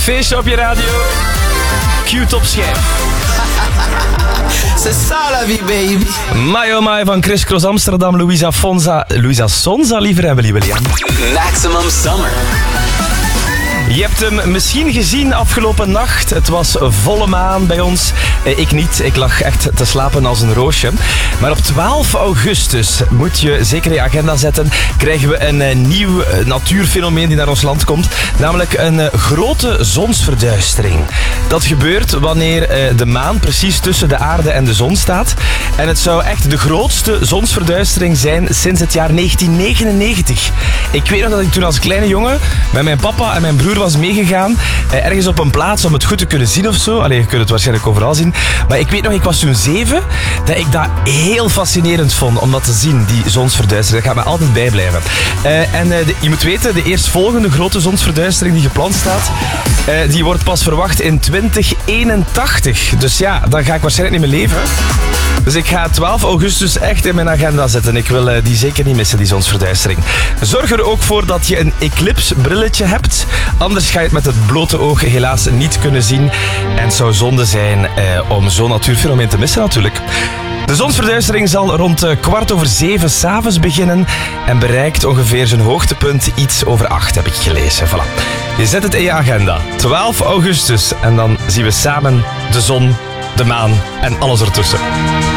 feestje op je radio. Q-top schijf. C'est ça la vie, baby. My oh my van Chris Cross Amsterdam, Louisa Sonza liever en William. Maximum Summer. Je hebt hem misschien gezien afgelopen nacht. Het was volle maan bij ons. Ik niet. Ik lag echt te slapen als een roosje. Maar op 12 augustus, moet je zeker in je agenda zetten, krijgen we een nieuw natuurfenomeen die naar ons land komt. Namelijk een grote zonsverduistering. Dat gebeurt wanneer de maan precies tussen de aarde en de zon staat. En het zou echt de grootste zonsverduistering zijn sinds het jaar 1999. Ik weet nog dat ik toen als kleine jongen met mijn papa en mijn broer was meegegaan. Ergens op een plaats om het goed te kunnen zien of zo. Allee, je kunt het waarschijnlijk overal zien. Maar ik weet nog, ik was toen 7, dat ik dat heel fascinerend vond om dat te zien, die zonsverduistering. Dat gaat me altijd bijblijven. Je moet weten, de eerstvolgende grote zonsverduistering die gepland staat, die wordt pas verwacht in 2081. Dus ja, dan ga ik waarschijnlijk niet meer leven. Dus ik ga 12 augustus echt in mijn agenda zetten. Ik wil die zeker niet missen, die zonsverduistering. Zorg er ook voor dat je een eclipse brilletje hebt. Anders ga je het met het blote oog helaas niet kunnen zien. En het zou zonde zijn om zo'n natuurfenomeen te missen natuurlijk. De zonsverduistering zal rond 7:15 s'avonds beginnen en bereikt ongeveer zijn hoogtepunt iets over 8, heb ik gelezen. Voilà. Je zet het in je agenda. 12 augustus en dan zien we samen de zon, de maan en alles ertussen.